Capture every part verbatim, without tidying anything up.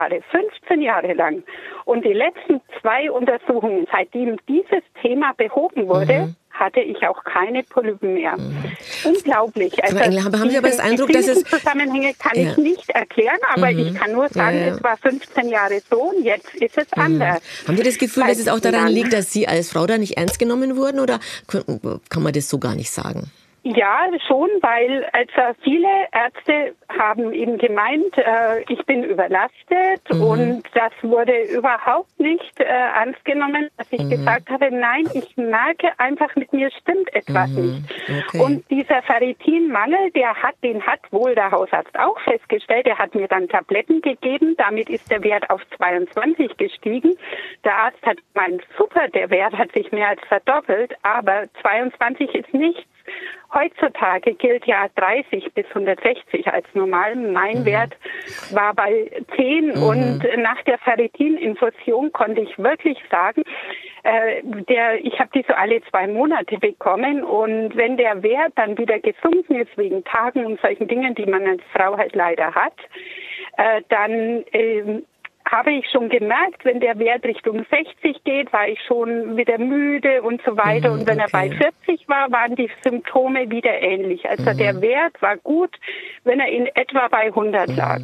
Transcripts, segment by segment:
Jahre, fünfzehn Jahre lang. Und die letzten zwei Untersuchungen, seitdem dieses Thema behoben wurde, mhm. hatte ich auch keine Polypen mehr. Mhm. Unglaublich. Also Engel, haben Sie aber das Eindruck, dass es... Zusammenhänge kann ja. ich nicht erklären, aber mhm. ich kann nur sagen, ja, ja. es war fünfzehn Jahre so und jetzt ist es mhm. anders. Haben Sie das Gefühl, dass es auch daran liegt, dass Sie als Frau da nicht ernst genommen wurden, oder kann man das so gar nicht sagen? Ja, schon, weil also viele Ärzte haben eben gemeint, äh, ich bin überlastet mhm. und das wurde überhaupt nicht äh, ernst genommen, dass ich mhm. gesagt habe, nein, ich merke einfach, mit mir stimmt etwas mhm. nicht. Okay. Und dieser Ferritinmangel, der hat, den hat wohl der Hausarzt auch festgestellt, der hat mir dann Tabletten gegeben, damit ist der Wert auf zweiundzwanzig gestiegen. Der Arzt hat gemeint, super, der Wert hat sich mehr als verdoppelt, aber zweiundzwanzig ist nichts. Heutzutage gilt ja dreißig bis hundertsechzig als normal. Mein mhm. Wert war bei zehn mhm. und nach der Ferritininfusion konnte ich wirklich sagen, äh, der, ich habe die so alle zwei Monate bekommen und wenn der Wert dann wieder gesunken ist wegen Tagen und solchen Dingen, die man als Frau halt leider hat, äh, dann äh, habe ich schon gemerkt, wenn der Wert Richtung sechzig geht, war ich schon wieder müde und so weiter. Und wenn okay. er bei vierzig war, waren die Symptome wieder ähnlich. Also mhm. der Wert war gut, wenn er in etwa bei hundert mhm. lag.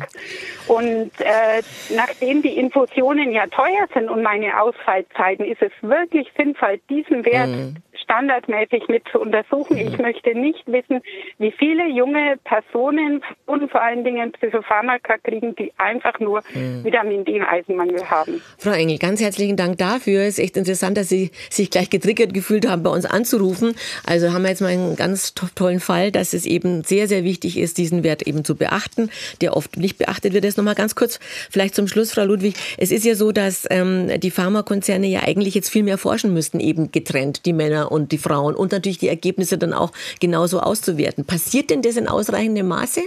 Und äh, nachdem die Infusionen ja teuer sind und meine Ausfallzeiten, ist es wirklich sinnvoll, diesen Wert mhm. standardmäßig mit zu untersuchen. Ich möchte nicht wissen, wie viele junge Personen und vor allen Dingen Psychopharmaka kriegen, die einfach nur mhm. Vitamin D-Eisenmangel haben. Frau Engel, ganz herzlichen Dank dafür. Es ist echt interessant, dass Sie sich gleich getriggert gefühlt haben, bei uns anzurufen. Also haben wir jetzt mal einen ganz to- tollen Fall, dass es eben sehr, sehr wichtig ist, diesen Wert eben zu beachten, der oft nicht beachtet wird. Das noch mal ganz kurz, vielleicht zum Schluss, Frau Ludwig. Es ist ja so, dass ähm, die Pharmakonzerne ja eigentlich jetzt viel mehr forschen müssten, eben getrennt, die Männer und die Frauen, und natürlich die Ergebnisse dann auch genauso auszuwerten. Passiert denn das in ausreichendem Maße?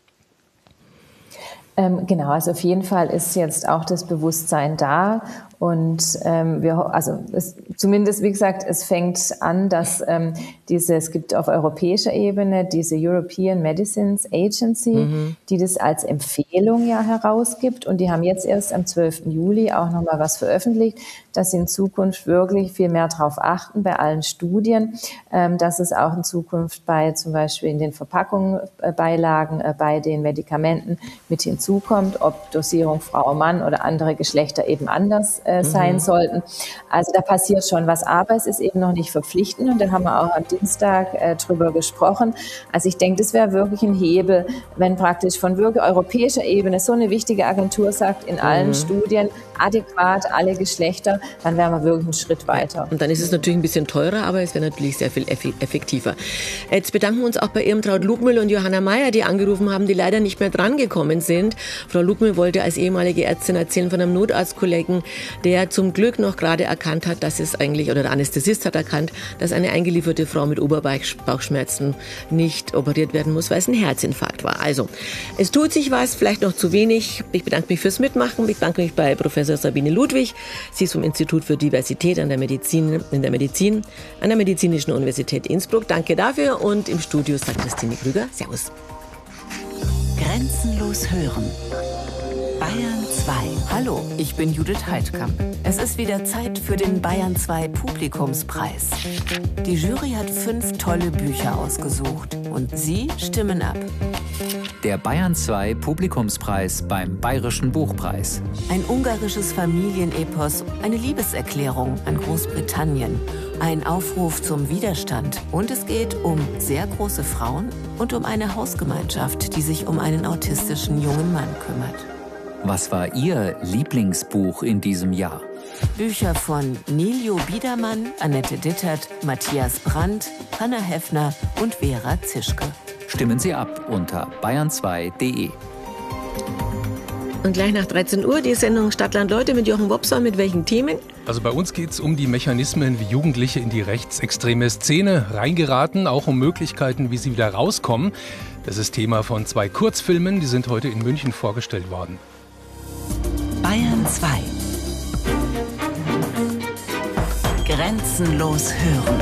Ähm, genau, also auf jeden Fall ist jetzt auch das Bewusstsein da. Und ähm, wir, also es, zumindest, wie gesagt, es fängt an, dass ähm, diese, es gibt auf europäischer Ebene diese European Medicines Agency, mhm. die das als Empfehlung ja herausgibt. Und die haben jetzt erst am zwölften Juli auch nochmal was veröffentlicht, dass sie in Zukunft wirklich viel mehr darauf achten bei allen Studien, ähm, dass es auch in Zukunft bei zum Beispiel in den Verpackungsbeilagen, äh, bei den Medikamenten mit hinzukommt, ob Dosierung Frau, Mann oder andere Geschlechter eben anders äh, sein mhm. sollten. Also da passiert schon was, aber es ist eben noch nicht verpflichtend und da haben wir auch am Dienstag äh, drüber gesprochen. Also ich denke, das wäre wirklich ein Hebel, wenn praktisch von wirklich europäischer Ebene so eine wichtige Agentur sagt, in allen mhm. Studien adäquat alle Geschlechter, dann wären wir wirklich einen Schritt weiter. Und dann ist es natürlich ein bisschen teurer, aber es wäre natürlich sehr viel effektiver. Jetzt bedanken wir uns auch bei Irmtraut Lugmühl und Johanna Meyer, die angerufen haben, die leider nicht mehr drangekommen sind. Frau Lugmühl wollte als ehemalige Ärztin erzählen von einem Notarztkollegen, der zum Glück noch gerade erkannt hat, dass es eigentlich, oder der Anästhesist hat erkannt, dass eine eingelieferte Frau mit Oberbauchschmerzen nicht operiert werden muss, weil es ein Herzinfarkt war. Also, es tut sich was, vielleicht noch zu wenig. Ich bedanke mich fürs Mitmachen. Ich bedanke mich bei Professor Sabine Ludwig. Sie ist vom Institut für Diversität an der Medizin, in der Medizin, an der Medizinischen Universität Innsbruck. Danke dafür. Und im Studio sagt Christine Krüger. Servus. Grenzenlos hören. Bayern zwei. Hallo, ich bin Judith Heidkamp. Es ist wieder Zeit für den Bayern zwei Publikumspreis. Die Jury hat fünf tolle Bücher ausgesucht und Sie stimmen ab. Der Bayern zwei Publikumspreis beim Bayerischen Buchpreis. Ein ungarisches Familienepos, eine Liebeserklärung an Großbritannien, ein Aufruf zum Widerstand und es geht um sehr große Frauen und um eine Hausgemeinschaft, die sich um einen autistischen jungen Mann kümmert. Was war Ihr Lieblingsbuch in diesem Jahr? Bücher von Niljo Biedermann, Annette Dittert, Matthias Brandt, Hanna Heffner und Vera Zischke. Stimmen Sie ab unter bayern zwei punkt de. Und gleich nach dreizehn Uhr die Sendung Stadtland Leute mit Jochen Wopser. Mit welchen Themen? Also bei uns geht es um die Mechanismen, wie Jugendliche in die rechtsextreme Szene reingeraten, auch um Möglichkeiten, wie sie wieder rauskommen. Das ist Thema von zwei Kurzfilmen, die sind heute in München vorgestellt worden. Bayern zwei. Grenzenlos hören.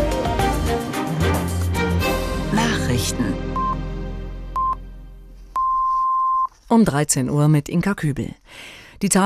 Nachrichten. Um dreizehn Uhr mit Inka Kübel.